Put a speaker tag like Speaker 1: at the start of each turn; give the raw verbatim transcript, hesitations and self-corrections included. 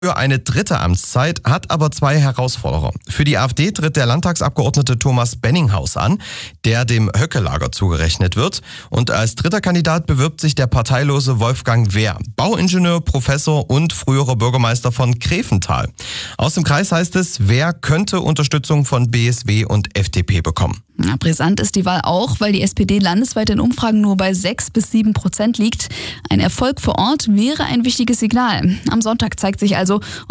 Speaker 1: Für eine dritte Amtszeit, hat aber zwei Herausforderer. Für die AfD tritt der Landtagsabgeordnete Thomas Benninghaus an, der dem Höcke-Lager zugerechnet wird. Und als dritter Kandidat bewirbt sich der parteilose Wolfgang Wehr, Bauingenieur, Professor und früherer Bürgermeister von Grevental. Aus dem Kreis heißt es, Wehr könnte Unterstützung von B S W und F D P bekommen.
Speaker 2: Ja, brisant ist die Wahl auch, weil die S P D landesweit in Umfragen nur bei sechs bis sieben Prozent liegt. Ein Erfolg vor Ort wäre ein wichtiges Signal. Am Sonntag zeigt sich also,